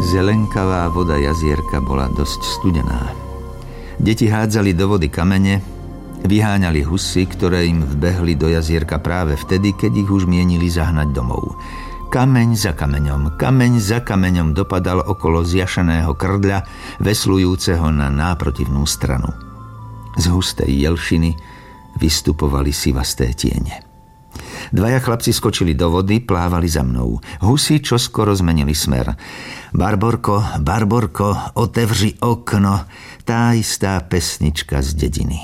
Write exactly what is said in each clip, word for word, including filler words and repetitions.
Zelenkavá voda jazierka bola dosť studená. Deti hádzali do vody kamene, vyháňali husy, ktoré im vbehli do jazierka práve vtedy, keď ich už mienili zahnať domov. Kameň za kameňom, kameň za kameňom dopadal okolo zjašaného krdľa, veslujúceho na náprotivnú stranu. Z hustej jelšiny vystupovali sivasté tiene. Dvaja chlapci skočili do vody, plávali za mnou. Husy čoskoro zmenili smer. Barborko, Barborko, otevři okno, tá istá pesnička z dediny.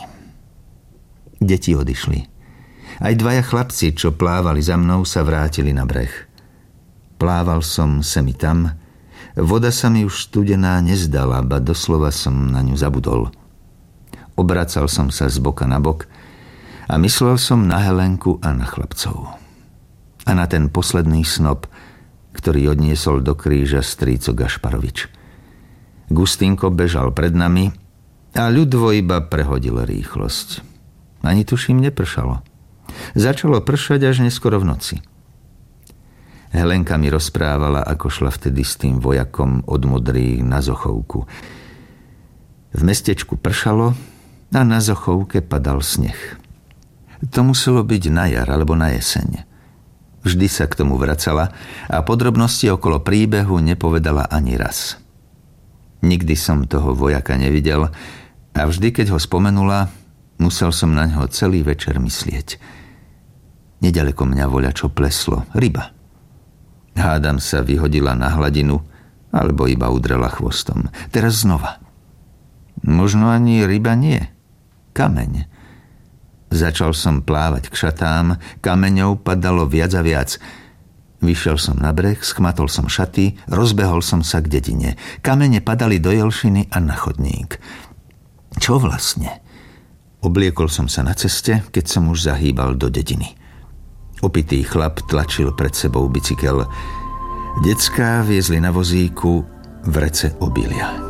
Deti odišli. Aj dvaja chlapci, čo plávali za mnou, sa vrátili na breh. Plával som semi tam. Voda sa mi už studená nezdala, ba doslova som na ňu zabudol. Obracal som sa z boka na bok a myslel som na Helenku a na chlapcov. A na ten posledný snop, ktorý odniesol do kríža strýco Gašparovič. Gustinko bežal pred nami a ľudvo iba prehodil rýchlosť. Ani tuším nepršalo. Začalo pršať až neskoro v noci. Helenka mi rozprávala, ako šla vtedy s tým vojakom od Modrých na Zochovku. V mestečku pršalo a na Zochovke padal sneh. To muselo byť na jar alebo na jeseň. Vždy sa k tomu vracala a podrobnosti okolo príbehu nepovedala ani raz. Nikdy som toho vojaka nevidel a vždy, keď ho spomenula, musel som na ňo celý večer myslieť. Nedaleko mňa voľačo pleslo, ryba. Hádam sa vyhodila na hladinu alebo iba udrela chvostom. Teraz znova. Možno ani ryba nie. Kameň. Začal som plávať k šatám, kameňov padalo viac a viac. Vyšiel som na breh, schmatol som šaty, rozbehol som sa k dedine. Kamene padali do jelšiny a na chodník. Čo vlastne? Obliekol som sa na ceste, keď som už zahýbal do dediny. Opitý chlap tlačil pred sebou bicykel. Decká viezli na vozíku vrece obilia.